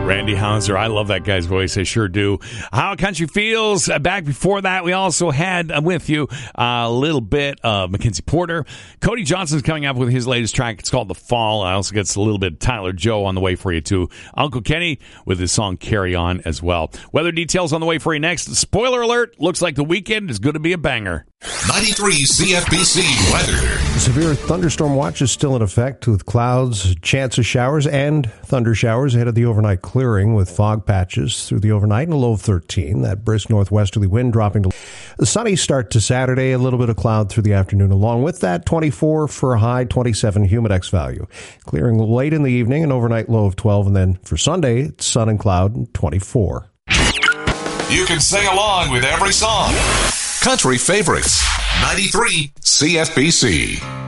Randy Houser. I love that guy's voice. I sure do. How Country Feels. Back before that, we also had with you a little bit of Mackenzie Porter. Cody Johnson's coming up with his latest track. It's called The Fall. I also get a little bit of Tyler Joe on the way for you, too. Uncle Kenny with his song Carry On as well. Weather details on the way for you next. Spoiler alert. Looks like the weekend is going to be a banger. 93 CFBC weather. Severe thunderstorm watch is still in effect with clouds, chance of showers, and thunder showers ahead of the overnight clearing with fog patches through the overnight and a low of 13. That brisk northwesterly wind dropping to the sunny start to Saturday, a little bit of cloud through the afternoon. Along with that, 24 for a high, 27 humidex value. Clearing late in the evening, an overnight low of 12. And then for Sunday, it's sun and cloud, 24. You can sing along with every song. Country favorites. 93 CFBC.